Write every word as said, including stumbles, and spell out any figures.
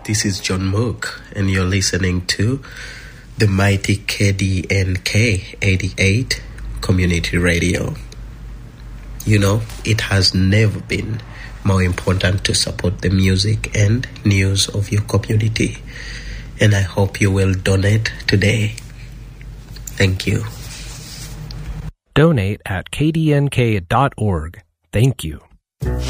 This is John Mook, and you're listening to the mighty K D N K eighty-eight Community Radio. You know, it has never been more important to support the music and news of your community. And I hope you will donate today. Thank you. Donate at k d n k dot org. Thank you.